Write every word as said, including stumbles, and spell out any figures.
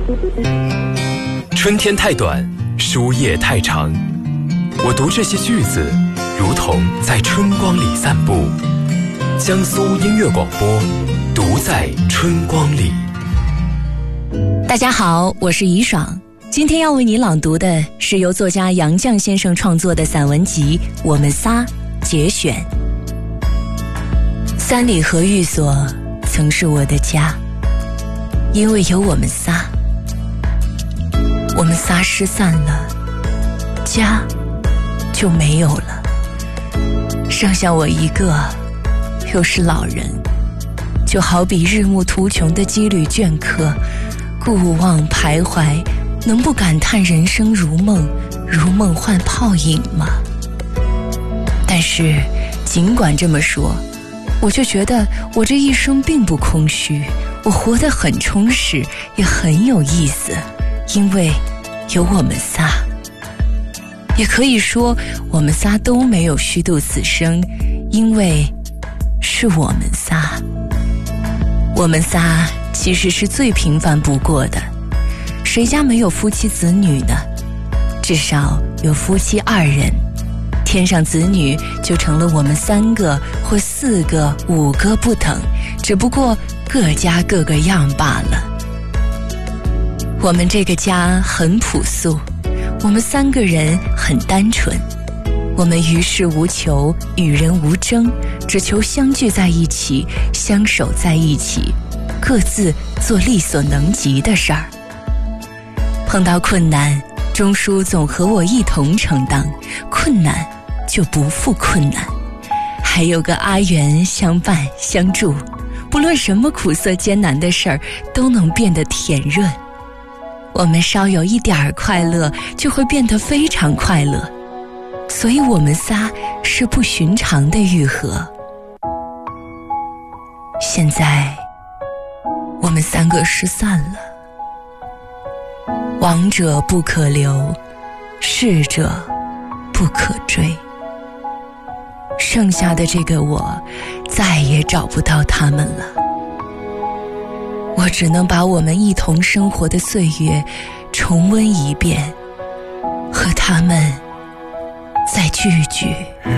春天太短，书页太长，我读这些句子，如同在春光里散步。江苏音乐广播，读在春光里。 大家好，我是怡爽，今天要为你朗读的是由作家杨绛先生创作的散文集《我们仨》节选。三里河寓所曾是我的家，因为有我们仨。我们仨失散了，家就没有了，剩下我一个，又是老人，就好比日暮途穷的羁旅倦客，顾望徘徊，能不感叹人生如梦，如梦幻泡影吗？但是尽管这么说，我就觉得我这一生并不空虚，我活得很充实，也很有意思，因为有我们仨。也可以说我们仨都没有虚度此生，因为是我们仨。我们仨其实是最平凡不过的，谁家没有夫妻子女呢？至少有夫妻二人，添上子女就成了我们三个或四个五个不等，只不过各家各个样罢了。我们这个家很朴素，我们三个人很单纯，我们于事无求，与人无争，只求相聚在一起，相守在一起，各自做力所能及的事儿。碰到困难，钟叔总和我一同承担，困难就不负困难，还有个阿元相伴相助，不论什么苦涩艰难的事儿都能变得甜润。我们稍有一点儿快乐，就会变得非常快乐，所以我们仨是不寻常的愈合。现在我们三个失散了，往者不可留，逝者不可追。剩下的这个我，再也找不到他们了。我只能把我们一同生活的岁月重温一遍，和他们再聚聚。